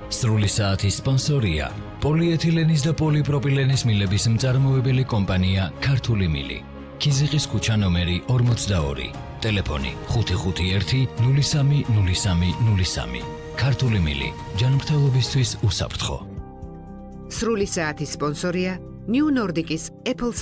სრული საათის სპონსორია პოლიეთილენის და პოლიპროპილენის მილების მწარმოებელი კომპანია ქართული მილი. ქიზიყის ქუჩა ნომერი 42. ტელეფონი 551-030303. ქართული მილი. ჯანმრთელობისთვის უსაფრთხო. სრული საათის სპონსორია New Nordic-ის Apple